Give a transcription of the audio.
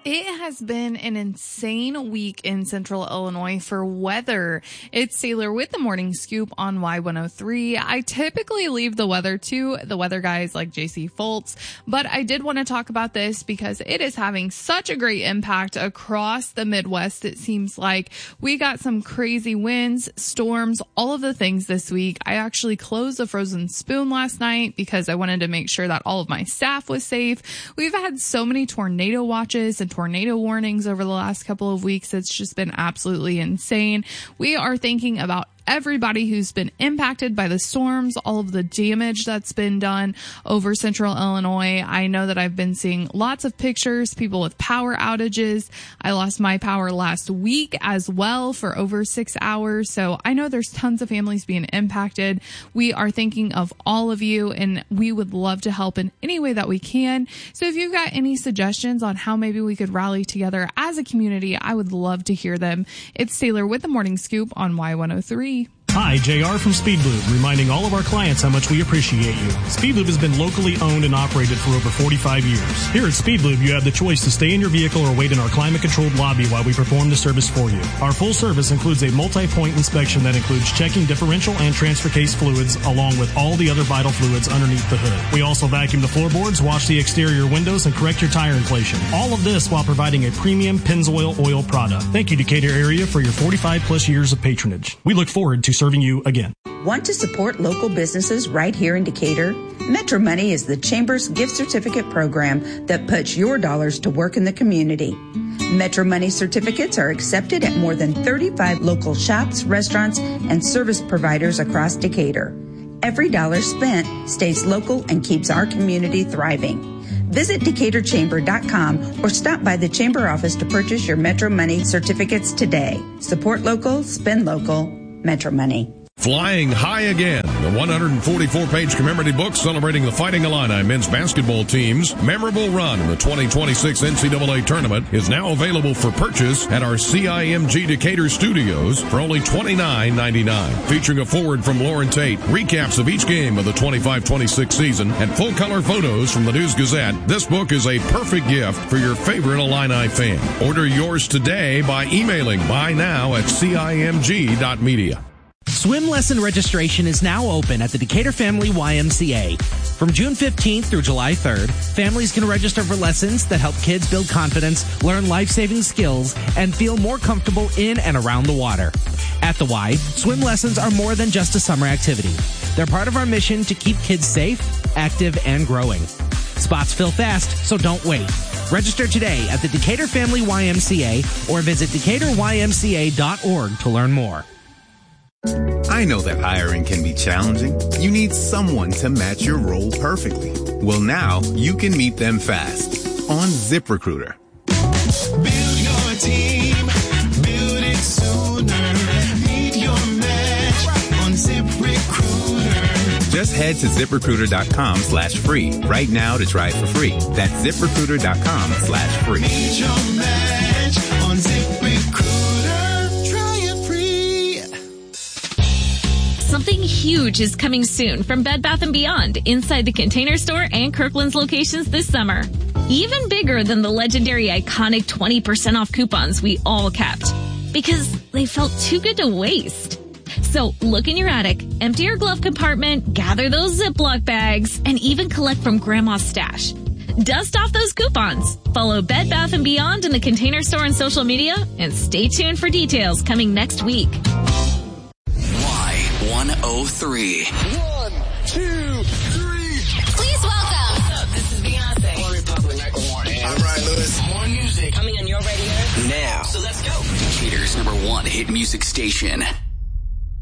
It has been an insane week in Central Illinois for weather. It's Sailor with the Morning Scoop on Y103. I typically leave the weather to the weather guys like JC Foltz, but I did want to talk about this because it is having such a great impact across the Midwest. It seems like we got some crazy winds, storms, all of the things this week. I actually closed the Frozen Spoon last night because I wanted to make sure that all of my staff was safe. We've had so many tornado watches and tornado warnings over the last couple of weeks. It's just been absolutely insane. We are thinking about everybody who's been impacted by the storms, all of the damage that's been done over Central Illinois. I know that I've been seeing lots of pictures, people with power outages. I lost my power last week as well for over 6 hours. So I know there's tons of families being impacted. We are thinking of all of you and we would love to help in any way that we can. So if you've got any suggestions on how maybe we could rally together as a community, I would love to hear them. It's Taylor with the Morning Scoop on Y103. Hi, JR from Speedlube, reminding all of our clients how much we appreciate you. Speedlube has been locally owned and operated for over 45 years. Here at Speedlube, you have the choice to stay in your vehicle or wait in our climate-controlled lobby while we perform the service for you. Our full service includes a multi-point inspection that includes checking differential and transfer case fluids along with all the other vital fluids underneath the hood. We also vacuum the floorboards, wash the exterior windows, and correct your tire inflation. All of this while providing a premium Pennzoil oil product. Thank you, Decatur area, for your 45-plus years of patronage. We look forward to serving you again. Want to support local businesses right here in Decatur? Metro Money is the Chamber's gift certificate program that puts your dollars to work in the community. Metro Money certificates are accepted at more than 35 local shops, restaurants, and service providers across Decatur. Every dollar spent stays local and keeps our community thriving. Visit DecaturChamber.com or stop by the Chamber office to purchase your Metro Money certificates today. Support local, spend local. Metro Money. Flying High Again, the 144-page commemorative book celebrating the Fighting Illini men's basketball team's memorable run in the 2026 NCAA tournament, is now available for purchase at our CIMG Decatur studios for only $29.99. Featuring a foreword from Lauren Tate, recaps of each game of the 25-26 season, and full-color photos from the News-Gazette, this book is a perfect gift for your favorite Illini fan. Order yours today by emailing buy-now@cimg.media. Swim lesson registration is now open at the Decatur Family YMCA. From June 15th through July 3rd, families can register for lessons that help kids build confidence, learn life-saving skills, and feel more comfortable in and around the water. At the Y, swim lessons are more than just a summer activity. They're part of our mission to keep kids safe, active, and growing. Spots fill fast, so don't wait. Register today at the Decatur Family YMCA or visit DecaturYMCA.org to learn more. I know that hiring can be challenging. You need someone to match your role perfectly. Well, now you can meet them fast on ZipRecruiter. Build your team, build it sooner. Meet your match on ZipRecruiter. Just head to ZipRecruiter.com/free right now to try it for free. That's ZipRecruiter.com/free. Meet your match on ZipRecruiter. Try it free. Something huge is coming soon from Bed Bath & Beyond inside the Container Store and Kirkland's locations this summer. Even bigger than the legendary iconic 20% off coupons we all kept because they felt too good to waste. So look in your attic, empty your glove compartment, gather those Ziploc bags, and even collect from Grandma's stash. Dust off those coupons. Follow Bed Bath & Beyond in the Container Store and social media, and stay tuned for details coming next week. Y103. 1, 2, 3. Please welcome. What's up? This is Beyonce. One Republic, Michael Moore. I'm Ryan Lewis. More music coming on your radio Now. So let's go. Decatur's #1 hit music station.